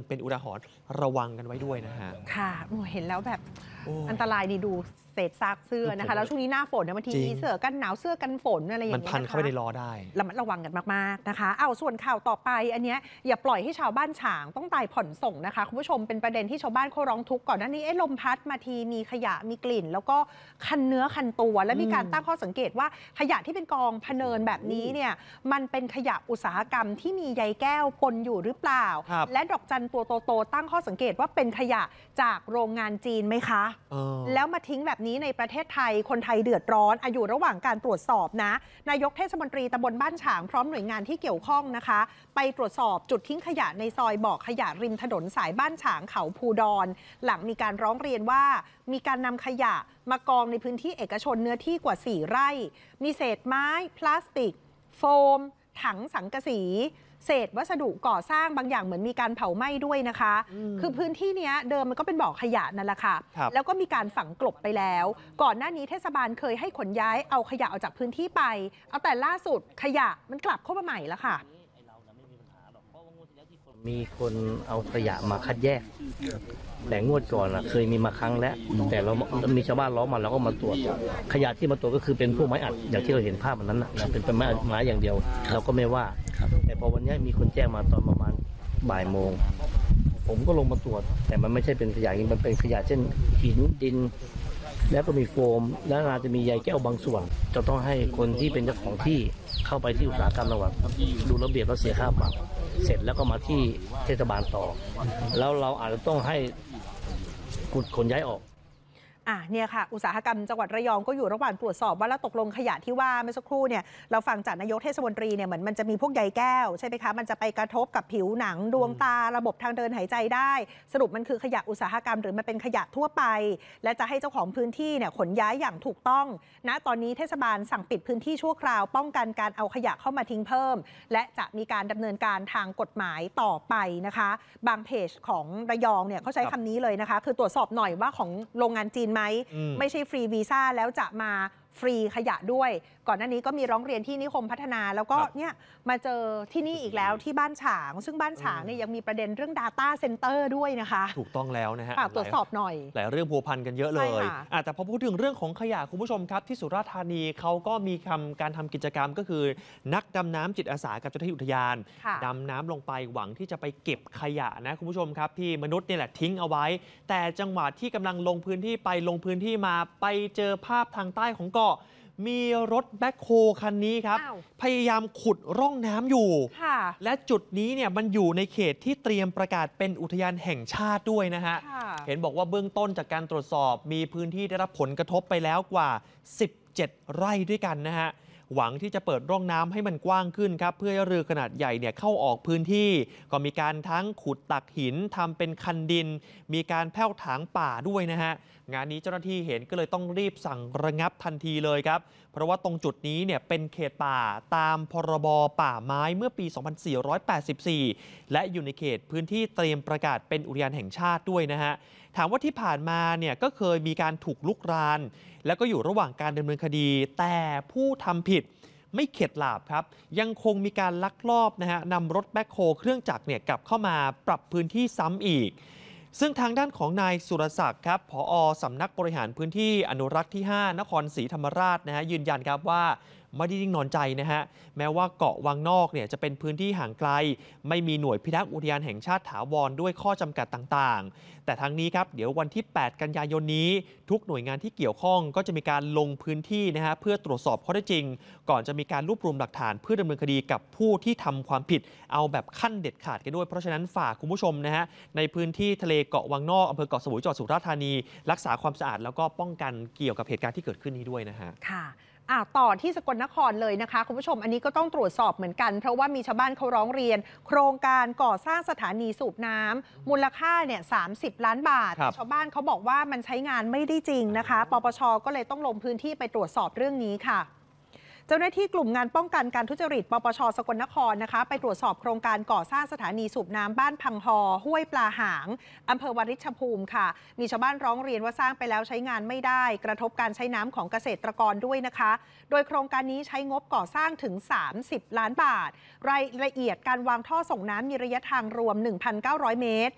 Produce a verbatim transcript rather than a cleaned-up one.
เป็นอุทาหรณ์ระวังกันไว้ด้วยนะฮะค่ะเห็นแล้วแบบอันตรายนี่ดูเศษซากเสื้อนะคะแล้วช่วงนี้หน้าฝนเนี่ยบางทีมีเสื้อกันหนาวเสื้อกันฝนอะไรอย่างเงี้ยมันพันเข้าไปในล้อได้ระมัดระวังกันมากๆนะคะเอาส่วนข่าวต่อไปอันเนี้ยอย่าปล่อยให้ชาวบ้านฉางต้องตายผ่อนส่งนะคะคุณผู้ชมเป็นประเด็นที่ชาวบ้านเขาร้องทุกข์ก่อนหน้านี้ไอ้ลมพัดมาทีมีขยะมีกลิ่นแล้วก็คันเนื้อคันตัวและมีการตั้งข้อสังเกตว่าขยะที่เป็นกองพเนินแบบนี้เนี่ยมันเป็นขยะอุตสาหกรรมที่มีใยแก้วปนอยู่หรือเปล่าและดอกจันตัวโตๆตั้งข้อสังเกตว่าเป็นขยะจากโรงงานจีนไหมคะแล้วมาทิ้งแบบนี้ในประเทศไทยคนไทยเดือดร้อนอยู่ระหว่างการตรวจสอบนะนายกเทศมนตรีตำบลบ้านฉางพร้อมหน่วยงานที่เกี่ยวข้องนะคะไปตรวจสอบจุดทิ้งขยะในซอยบ่อขยะริมถนนสายบ้านฉางเขาภูดอนหลังมีการร้องเรียนว่ามีการนำขยะมากองในพื้นที่เอกชนเนื้อที่กว่าสี่ไร่มีเศษไม้พลาสติกโฟมถังสังกะสีเศษวัสดุก่อสร้างบางอย่างเหมือนมีการเผาไหม้ด้วยนะคะคือพื้นที่นี้เดิมมันก็เป็นบ่อขยะนั่นแหละค่ะแล้วก็มีการฝังกลบไปแล้วก่อนหน้านี้เทศบาลเคยให้ขนย้ายเอาขยะออกจากพื้นที่ไปเอาแต่ล่าสุดขยะมันกลับเข้ามาใหม่แล้วค่ะมีคนเอาขยะมาคัดแยกแต่งวดก่อนเคยมีมาครั้งแล้วแต่เรามีชาวบ้านร้องมาเราก็มาตรวจขยะที่มาตรวจก็คือเป็นพวกไม้อัดอย่างที่เราเห็นภาพนั้นนะเป็นไม้ไม้อย่างเดียวเราก็ไม่ว่าแต่พอวันนี้มีคนแจ้งมาตอนประมาณบ่ายโมงผมก็ลงมาตรวจแต่มันไม่ใช่เป็นขยะนี้มันเป็นขยะเช่นหินดินแล้วก็มีโฟมแล้วอาจจะมีใยแก้วบางส่วนจะต้องให้คนที่เป็นเจ้าของที่เข้าไปที่อุตสาหกรรมระหว่างดูระเบียบแล้วเสียค่าปรับเสร็จแล้วก็มาที่เทศบาลต่อแล้วเราอาจจะต้องให้ขนย้ายออกอ่ะเนี่ยค่ะอุตสาหกรรมจังหวัดระยองก็อยู่ระหว่างตรวจสอบว่าแล้วตกลงขยะที่ว่าเมื่อสักครู่เนี่ยเราฟังจากนายกเทศมนตรีเนี่ยเหมือนมันจะมีพวกใยแก้วใช่ไหมคะมันจะไปกระทบกับผิวหนังดวงตาระบบทางเดินหายใจได้สรุปมันคือขยะอุตสาหกรรมหรือมันเป็นขยะทั่วไปและจะให้เจ้าของพื้นที่เนี่ยขนย้ายอย่างถูกต้องณตอนนี้เทศบาลสั่งปิดพื้นที่ชั่วคราวป้องกันการเอาขยะเข้ามาทิ้งเพิ่มและจะมีการดำเนินการทางกฎหมายต่อไปนะคะบางเพจของระยองเนี่ยเขาใช้คำนี้เลยนะคะคือตรวจสอบหน่อยว่าของโรงงานจีนไหมไม่ใช่ฟรีวีซ่าแล้วจะมาฟรีขยะด้วยก่อนหน้านี้ก็มีร้องเรียนที่นิคมพัฒนาแล้วก็เนี่ยมาเจอที่นี่อีกแล้วที่บ้านฉางซึ่งบ้านฉางเนี่ยยังมีประเด็นเรื่อง Data Center ด้วยนะคะถูกต้องแล้วนะฮะตรวจสอบหน่อยหลายเรื่องพัวพันกันเยอะเลยแต่พอพูดถึงเรื่องของขยะคุณผู้ชมครับที่สุราษฎร์ธานีเขาก็มีคำการทำกิจกรรมก็คือนักดำน้ำจิตอาสากับเจ้าหน้าที่อุทยานดำน้ำลงไปหวังที่จะไปเก็บขยะนะคุณผู้ชมครับที่มนุษย์นี่แหละทิ้งเอาไว้แต่จังหวะที่กำลังลงพื้นที่ไปลงพื้นที่มาไปเจอภาพทางใต้ของเกาะมีรถแบ็คโฮคันนี้ครับพยายามขุดร่องน้ำอยู่และจุดนี้เนี่ยมันอยู่ในเขตที่เตรียมประกาศเป็นอุทยานแห่งชาติด้วยนะฮะเห็นบอกว่าเบื้องต้นจากการตรวจสอบมีพื้นที่ได้รับผลกระทบไปแล้วกว่าสิบเจ็ดไร่ด้วยกันนะฮะหวังที่จะเปิดร่องน้ำให้มันกว้างขึ้นครับเพื่อให้เรือขนาดใหญ่เนี่ยเข้าออกพื้นที่ก็มีการทั้งขุดตักหินทำเป็นคันดินมีการแผ่วถางป่าด้วยนะฮะงานนี้เจ้าหน้าที่เห็นก็เลยต้องรีบสั่งระงับทันทีเลยครับเพราะว่าตรงจุดนี้เนี่ยเป็นเขตป่าตามพรบป่าไม้เมื่อปี สองพันสี่ร้อยแปดสิบสี่ และอยู่ในเขตพื้นที่เตรียมประกาศเป็นอุทยานแห่งชาติด้วยนะฮะถามว่าที่ผ่านมาเนี่ยก็เคยมีการถูกลุกรานแล้วก็อยู่ระหว่างการดำเนินคดีแต่ผู้ทำผิดไม่เข็ดหลาบครับยังคงมีการลักลอบนะฮะนำรถแบ็คโฮเครื่องจักรเนี่ยกลับเข้ามาปรับพื้นที่ซ้ำอีกซึ่งทางด้านของนายสุรศักดิ์ครับผอ.สำนักบริหารพื้นที่อนุรักษ์ที่ห้านครศรีธรรมราชนะฮะยืนยันครับว่าไม่ได้นิ่งนอนใจนะฮะแม้ว่าเกาะวังนอกเนี่ยจะเป็นพื้นที่ห่างไกลไม่มีหน่วยพิทักษ์อุทยานแห่งชาติถาวรด้วยข้อจำกัดต่างๆแต่ทั้งนี้ครับเดี๋ยววันที่แปดกันยายนนี้ทุกหน่วยงานที่เกี่ยวข้องก็จะมีการลงพื้นที่นะฮะเพื่อตรวจสอบข้อเท็จจริงก่อนจะมีการรวบรวมหลักฐานเพื่อดำเนินคดีกับผู้ที่ทำความผิดเอาแบบขั้นเด็ดขาดกันด้วยเพราะฉะนั้นฝากคุณผู้ชมนะฮะในพื้นที่ทะเลเกาะวังนอกอำเภอเกาะสมุยจังหวัดสุราษฎร์ธานีรักษาความสะอาดแล้วก็ป้องกันเกี่ยวกับเหตุการณ์ที่เกิดขึ้นนี้ด้วยนะฮะค่ะต่อที่สกลนครเลยนะคะคุณผู้ชมอันนี้ก็ต้องตรวจสอบเหมือนกันเพราะว่ามีชาวบ้านเขาร้องเรียนโครงการก่อสร้างสถานีสูบน้ำมูลค่าเนี่ยสามสิบล้านบาทชาวบ้านเขาบอกว่ามันใช้งานไม่ได้จริงนะคะปปช.ก็เลยต้องลงพื้นที่ไปตรวจสอบเรื่องนี้ค่ะเจ้าหน้าที่กลุ่มงานป้องกันการทุจริตปปช.สกลนครนะคะไปตรวจสอบโครงการก่อสร้างสถานีสูบน้ำบ้านพังฮอห้วยปลาหางอำเภอวาริชภูมิค่ะมีชาวบ้านร้องเรียนว่าสร้างไปแล้วใช้งานไม่ได้กระทบการใช้น้ำของเกษตรกรด้วยนะคะโดยโครงการนี้ใช้งบก่อสร้างถึงสามสิบล้านบาทรายละเอียดการวางท่อส่งน้ำมีระยะทางรวม หนึ่งพันเก้าร้อย เมตร